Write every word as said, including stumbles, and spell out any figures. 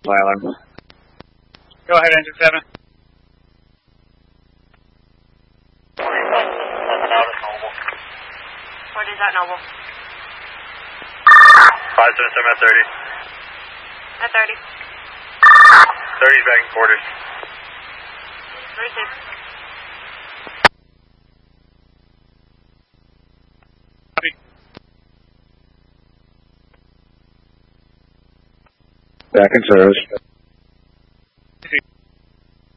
Tyler. Go ahead, engine seven. What is that, Noble? five seven seven at thirty. At thirty. thirty's back in quarters. Receive. Back in service.